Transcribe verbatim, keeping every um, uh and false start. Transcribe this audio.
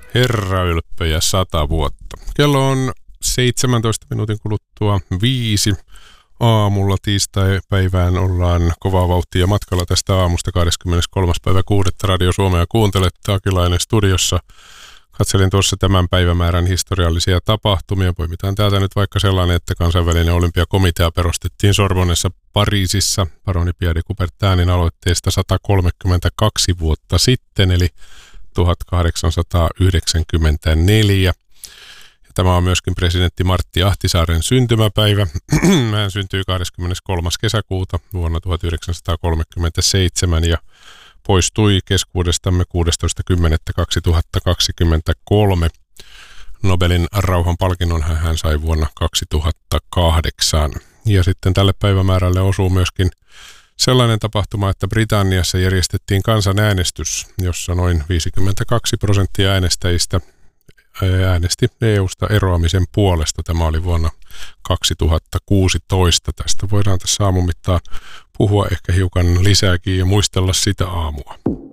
Herra ylppöjä sata vuotta. Kello on seitsemäntoista minuutin kuluttua viisi. Aamulla tiistai-päivään ollaan kovaa vauhtia matkalla tästä aamusta kahdeskymmeneskolmas päivä kuudetta Radio Suomea kuuntelet. Akilainen studiossa. Katselin tuossa tämän päivämäärän historiallisia tapahtumia. Poimitaan täältä nyt vaikka sellainen, että kansainvälinen olympiakomitea perustettiin Sorbonnessa Pariisissa paroni Pierre de Coubertinin aloitteesta sata kolmekymmentäkaksi vuotta sitten, eli tuhatkahdeksansataayhdeksänkymmentäneljä. Ja tämä on myöskin presidentti Martti Ahtisaaren syntymäpäivä. Hän syntyi kahdeskymmeneskolmas kesäkuuta vuonna tuhatyhdeksänsataakolmekymmentäseitsemän ja poistui keskuudestamme kuudestoista kymmenettä kaksituhattakaksikymmentäkolme. Nobelin rauhanpalkinnon hän sai vuonna kaksituhattakahdeksan. Ja sitten tälle päivämäärälle osuu myöskin sellainen tapahtuma, että Britanniassa järjestettiin kansanäänestys, jossa noin viisikymmentäkaksi prosenttia äänestäjistä äänesti E U:sta eroamisen puolesta. Tämä oli vuonna kaksituhattakuusitoista. Tästä voidaan tässä aamun mittaan puhua ehkä hiukan lisääkin ja muistella sitä aamua.